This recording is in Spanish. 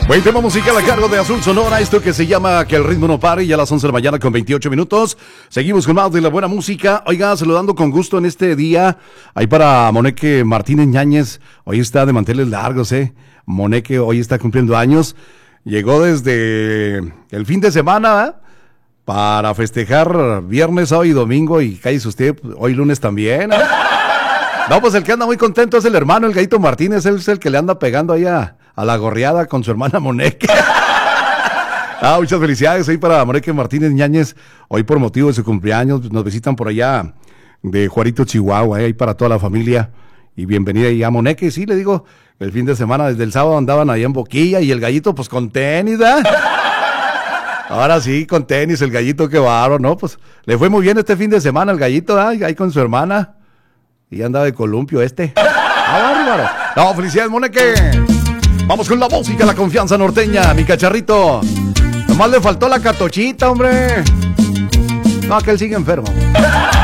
Buen tema musical a cargo de Azul Sonora, esto que se llama Que el ritmo no pare, ya a las 11 de la mañana con 28 minutos. Seguimos con más de la buena música. Oiga, saludando con gusto en este día, ahí para Moneque Martínez Ñáñez, hoy está de manteles largos, Moneque hoy está cumpliendo años, llegó desde el fin de semana, para festejar viernes, sábado y domingo, y cállese usted, hoy lunes también, No, pues el que anda muy contento es el hermano, el Gallito Martínez, él es el que le anda pegando ahí a la gorreada con su hermana Moneque. Muchas felicidades ahí para Moneque Martínez Ñáñez, hoy por motivo de su cumpleaños, nos visitan por allá de Juarito, Chihuahua, ahí para toda la familia, y bienvenida ahí a Moneque. Sí, le digo, el fin de semana, desde el sábado andaban ahí en Boquilla, y el Gallito pues con tenis, Ahora sí, con tenis, el Gallito, qué bárbaro, ¿no? Pues le fue muy bien este fin de semana al Gallito, ahí con su hermana, y andaba de columpio bárbaro. No, felicidades, Moneque. Vamos con la música, la confianza norteña, mi cacharrito. Nomás le faltó la catochita, hombre. No, que él sigue enfermo.